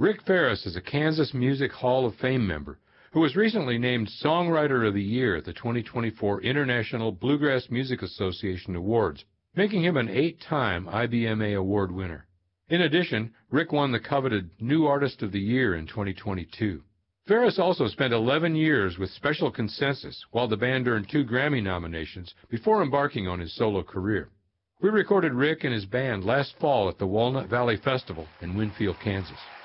Rick Ferris is a Kansas Music Hall of Fame member who was recently named Songwriter of the Year at the 2024 International Bluegrass Music Association Awards, making him an 8-time IBMA award winner. In addition, Rick won the coveted New Artist of the Year in 2022. Ferris also spent 11 years with Special Consensus, while the band earned 2 Grammy nominations before embarking on his solo career. We recorded Rick and his band last fall at the Walnut Valley Festival in Winfield, Kansas.